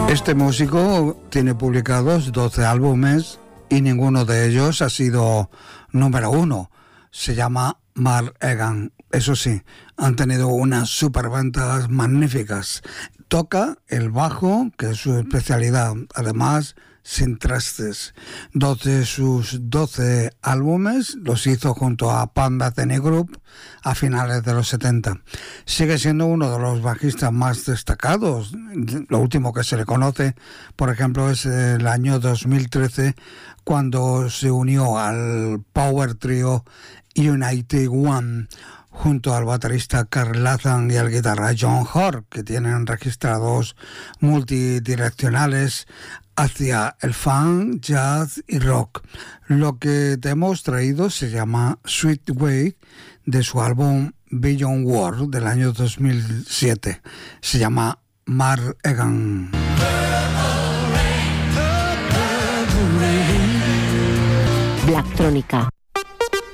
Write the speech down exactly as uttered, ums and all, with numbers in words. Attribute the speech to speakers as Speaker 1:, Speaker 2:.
Speaker 1: Este músico tiene publicados doce álbumes y ninguno de ellos ha sido número uno. Se llama Mark Egan. Eso sí, han tenido unas superventas magníficas. Toca el bajo, que es su especialidad, además sin trastes. doce de sus doce álbumes los hizo junto a Panda Athene Group a finales de los setenta. Sigue siendo uno de los bajistas más destacados. Lo último que se le conoce, por ejemplo, es el año dos mil trece, cuando se unió al Power Trio United One junto al baterista Carl Lathan y al guitarra John Hurt, que tienen registrados multidireccionales hacia el funk, jazz y rock. Lo que te hemos traído se llama Sweet Way, de su álbum Beyond World del año dos mil siete. Se llama Mark Egan.
Speaker 2: Blacktronica.